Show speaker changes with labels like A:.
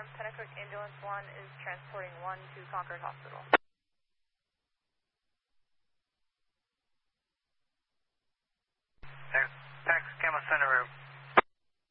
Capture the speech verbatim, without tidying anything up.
A: Pennacook Ambulance one is transporting one to Concord Hospital.